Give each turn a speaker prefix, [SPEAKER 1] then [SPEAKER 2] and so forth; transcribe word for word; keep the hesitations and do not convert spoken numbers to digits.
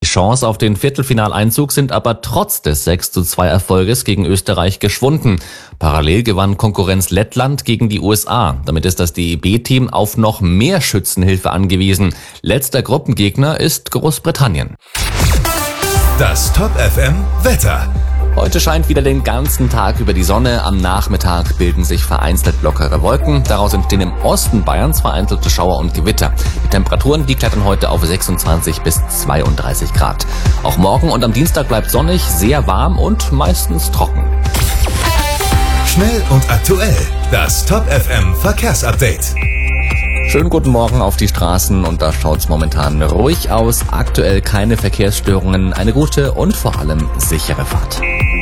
[SPEAKER 1] Chance auf den Viertelfinaleinzug sind aber trotz des sechs zu zwei Erfolges gegen Österreich geschwunden. Parallel gewann Konkurrenz Lettland gegen die U S A. Damit ist das D E B-Team auf noch mehr Schützenhilfe angewiesen. Letzter Gruppengegner ist Großbritannien.
[SPEAKER 2] Das Top F M Wetter.
[SPEAKER 1] Heute scheint wieder den ganzen Tag über die Sonne. Am Nachmittag bilden sich vereinzelt lockere Wolken. Daraus entstehen im Osten Bayerns vereinzelte Schauer und Gewitter. Die Temperaturen, die klettern heute auf sechsundzwanzig bis zweiunddreißig Grad. Auch morgen und am Dienstag bleibt sonnig, sehr warm und meistens trocken.
[SPEAKER 2] Schnell und aktuell. Das Top F M Verkehrsupdate.
[SPEAKER 1] Schönen guten Morgen auf die Straßen und da schaut's momentan ruhig aus. Aktuell keine Verkehrsstörungen, eine gute und vor allem sichere Fahrt.